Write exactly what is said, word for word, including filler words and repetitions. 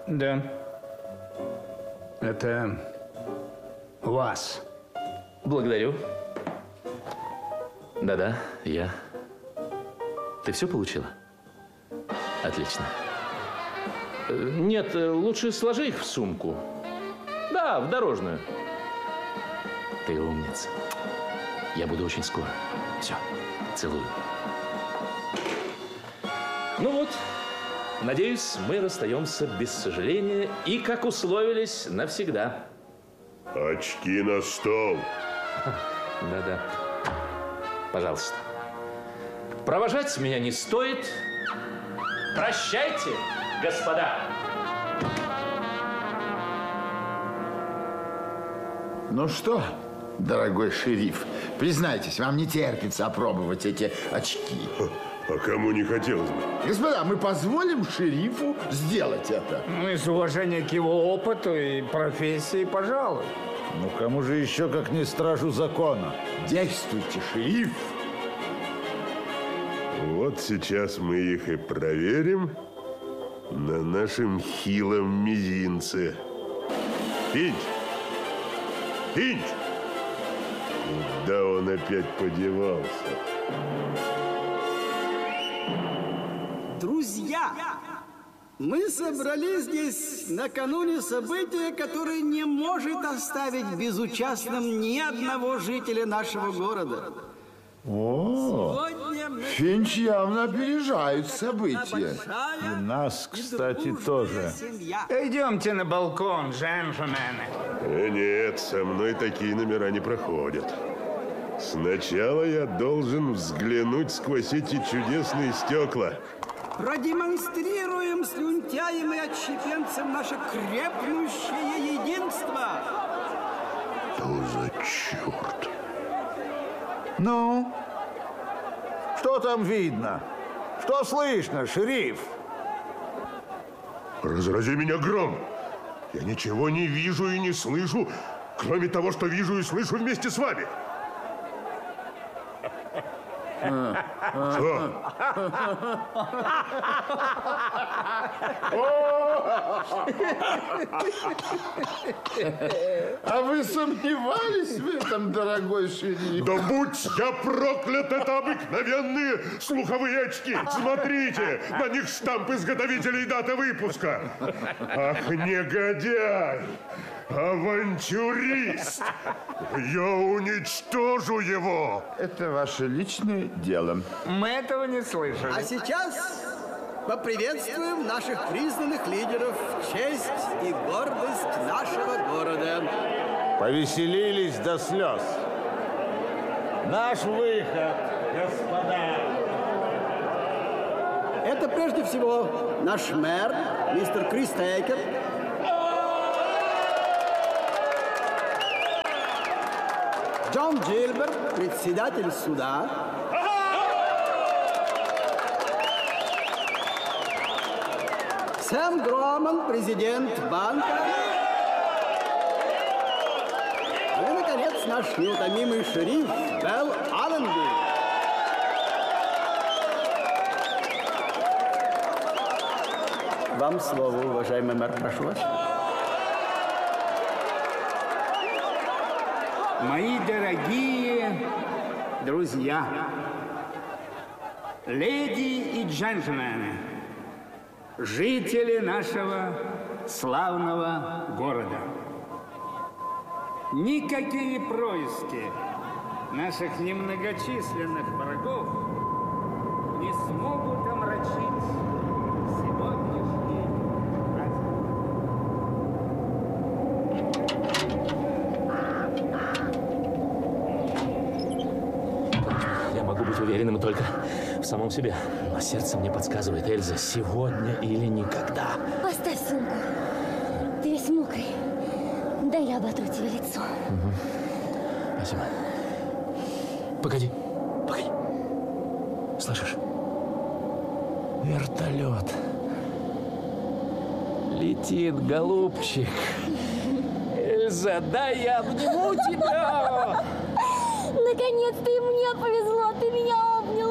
Да. Это вас. Благодарю. Да-да, я. Ты все получила? Отлично. Нет, лучше сложи их в сумку. Да, в дорожную. Ты умница. Я буду очень скоро. Все, целую. Ну вот, надеюсь, мы расстаемся без сожаления и, как условились, навсегда. Очки на стол. Да-да. Пожалуйста. Провожать меня не стоит. Прощайте, господа. Ну что, дорогой шериф, признайтесь, вам не терпится опробовать эти очки. А кому не хотелось бы? Господа, мы позволим шерифу сделать это. Ну, из уважения к его опыту и профессии, пожалуй. Ну, кому же еще, как не стражу закона? Действуйте, шериф. Вот сейчас мы их и проверим на нашем хилом мизинце. Финч! Финч! Куда он опять подевался? Друзья, мы собрались здесь накануне события, которое не может оставить безучастным ни одного жителя нашего города. О, Финч явно опережает события. И нас, кстати, тоже. Идемте на балкон, джентльмены. Э, нет, со мной такие номера не проходят. Сначала я должен взглянуть сквозь эти чудесные стекла. Продемонстрируем слюнтяям и отщепенцам наше крепнущее единство. Что за черт? Ну, что там видно? Что слышно, шериф? Разрази меня гром! Я ничего не вижу и не слышу, кроме того, что вижу и слышу вместе с вами. Что? А вы сомневались в этом, дорогой шериф? Да будь я проклят, это обыкновенные слуховые очки. Смотрите, на них штамп изготовителя и дата выпуска. Ах, негодяй! Авантюрист! Я уничтожу его! Это ваше личное дело. Мы этого не слышали. А сейчас поприветствуем наших признанных лидеров, честь и гордость нашего города. Повеселились до слез. Наш выход, господа. Это прежде всего наш мэр, мистер Крис Тейкер. Джон Джилберт, председатель суда. Сэм Громан, президент банка. И, наконец, наш неутомимый шериф Белл Алленби. Вам слово, уважаемый мэр, прошу вас. Мои дорогие друзья, леди и джентльмены, жители нашего славного города. Никакие происки наших немногочисленных врагов не смогут омрачить сегодняшний праздник. Я могу быть уверенным только в самом себе. Но сердце мне подсказывает, Эльза, сегодня или никогда. Оставь сумку. Ты весь мокрый. Дай я оботру тебе лицо. Угу. Спасибо. Погоди, погоди. Слышишь? Вертолет. Летит, голубчик. Эльза, дай я обниму тебя. Наконец-то и мне повезло. Ты меня обнял.